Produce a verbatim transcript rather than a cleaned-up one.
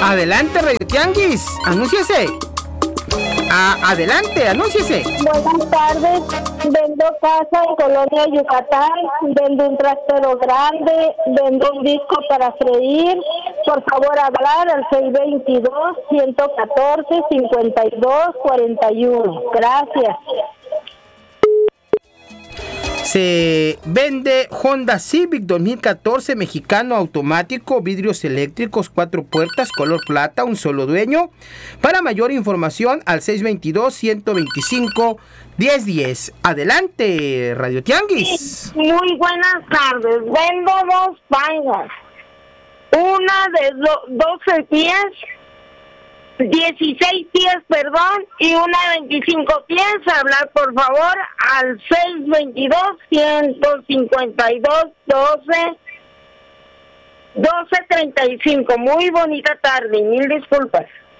Adelante, Radio Tianguis, anúnciese. Ah, adelante, anúnciese. Buenas tardes, vendo casa en Colonia Yucatán, vendo un trastero grande, vendo un disco para freír. Por favor, hablar al seis veintidós, ciento catorce, cincuenta y dos, cuarenta y uno. Gracias. Se vende Honda Civic dos mil catorce mexicano automático, vidrios eléctricos, cuatro puertas, color plata, un solo dueño. Para mayor información al seis veintidós, ciento veinticinco, diez diez. Adelante, Radio Tianguis. Muy buenas tardes. Vendo dos vainas. Una de do- doce pies, dieciséis pies, perdón, y una de veinticinco pies. Hablar, por favor, al seis veintidós, ciento cincuenta y dos, doce, doce treinta y cinco. Muy bonita tarde, mil disculpas.